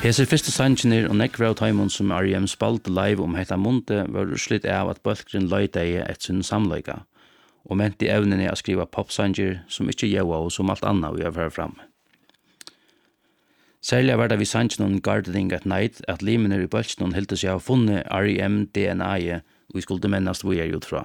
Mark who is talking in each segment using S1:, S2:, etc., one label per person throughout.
S1: Hese første sannsjoner og nekver av taimon som R.E.M. spalte live hetta munte var slitt av at bølgren løydeie et sin samleika, og mente evnene å skriva popsanger som ikke gjeva og som alt annet vi har vært fram. Særlig var det vi sannsjonen Gardening at Night at limene i bølgren hilde seg av funnet R.E.M. DNA-et og vi skulle mennast vi ut fra.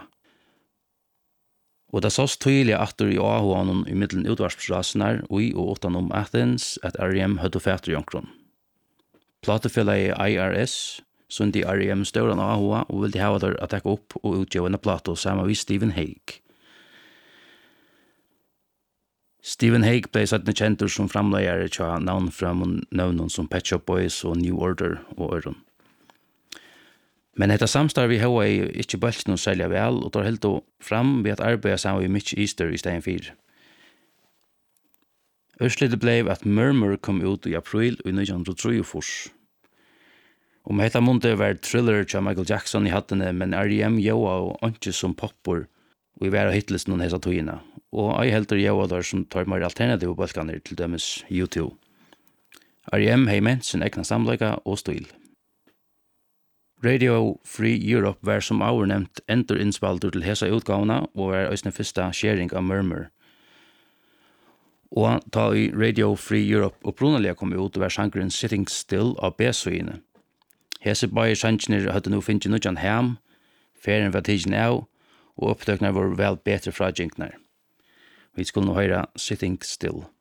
S1: Og det sås tydelig atter i AH-anen i middelen utvarsprasene og utenom Athens at R.E.M. hødde fætter i omkron. Platefellet IRS, som de R.E.M. støren AH og ville ha der å takke opp og utgjøre en plato sammen med Stephen Hague. Stephen Hague ble satt kjentur som framleier til navn fra navnen som Pet Shop Boys og New Order og Øren. Men dette samstarv vi har ikke bølt noe særlig vel, og tar helt fram ved at arbeidet sammen med Mitch Easter i stedet 4. Ørslidet ble at Murmur kom ut i april i 1943. Om dette måtte være thriller til Michael Jackson i hattene, men R.E.M. gjorde og ikke som popper, og vi var hitlist noen hese togene. Og jeg helter gjorde der som tar mer alternative bølgene til dømes U2. R.E.M. har ment sin egna samleika og stil. Radio Free Europe var som avnevnt endurinnspalter til hesa utgavene og var også den første sharing av Murmur. Og ta i Radio Free Europe opprunnelige kom ut var sangren Sitting Still av B-søyene. Hese bare sangene hadde nå finnet noen hem, ferien var tidsen av, og opptøkene var vel bedre fra jinkner. Vi skulle nå høre Sitting Still.